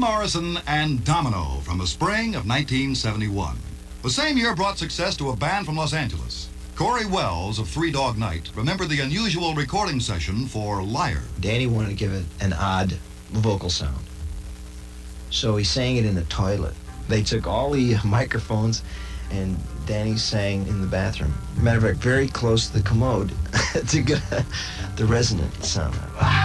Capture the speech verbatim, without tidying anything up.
Morrison and Domino from the spring of nineteen seventy-one. The same year brought success to a band from Los Angeles. Corey Wells of Three Dog Night remembered the unusual recording session for Liar. Danny wanted to give it an odd vocal sound. So he sang it in the toilet. They took all the microphones and Danny sang in the bathroom. Matter of fact, very close to the commode to get the resonant sound.